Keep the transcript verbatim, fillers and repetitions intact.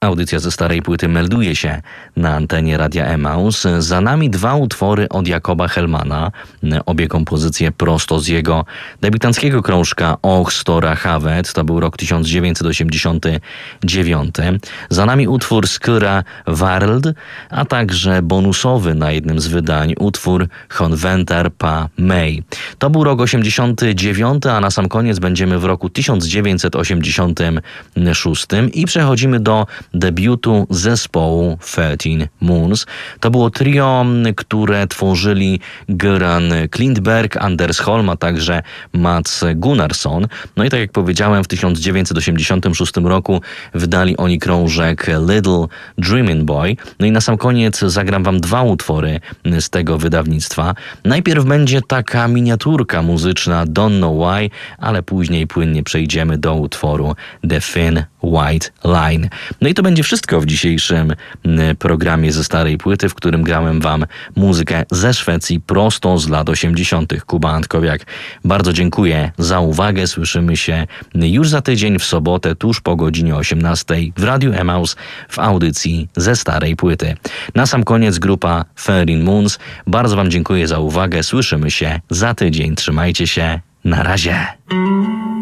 Audycja ze starej płyty melduje się na antenie Radia Emaus. Za nami dwa utwory od Jakoba Hellmana, obie kompozycje prosto z jego debiutanckiego krążka Och Stora Havet, to był rok tysiąc dziewięćset osiemdziesiąty dziewiąty. Za nami utwór Skóra World, a także bonusowy na jednym z wydań utwór Konventar pa May. To był rok osiemdziesiąty dziewiąty, a na sam koniec będziemy w roku tysiąc dziewięćset osiemdziesiątym szóstym i przechodzimy do debiutu zespołu thirteen Moons. To było trio, które tworzyli Göran Klintberg, Anders Holm, a także Mats Gunnarsson. No i tak jak powiedziałem, w tysiąc dziewięćset osiemdziesiątym szóstym roku wydali oni krążek Little Dreamin' Boy. No i na sam koniec zagram wam dwa utwory z tego wydawnictwa. Najpierw będzie taka miniaturka muzyczna Don't Know Why, ale później płynnie przejdziemy do utworu The Thin White Line. No i to będzie wszystko w dzisiejszym programie ze starej płyty, w którym grałem wam muzykę ze Szwecji prosto z lat osiemdziesiątych. Kuba Antkowiak, bardzo dziękuję za uwagę. Słyszymy się już za tydzień w sobotę tuż po godzinie osiemnastej w Radiu Emaus w audycji ze starej płyty. Na sam koniec grupa thirteen Moons. Bardzo wam dziękuję za uwagę. Słyszymy się za tydzień. Trzymajcie się. Na razie.